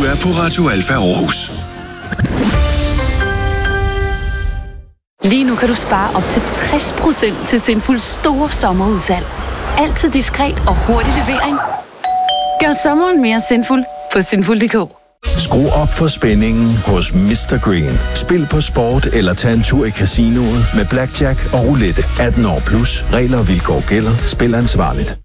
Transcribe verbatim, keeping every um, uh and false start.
er på Radio Alfa Aarhus. Lige nu kan du spare op til tres procent til Sinful store sommerudsalg. Altid diskret og hurtig levering. Gør sommeren mere sinful på sinful punktum d k. Skru op for spændingen hos mister Green. Spil på sport eller tag en tur i casinoet med blackjack og roulette. atten år plus. Regler og vilkår gælder. Spil ansvarligt.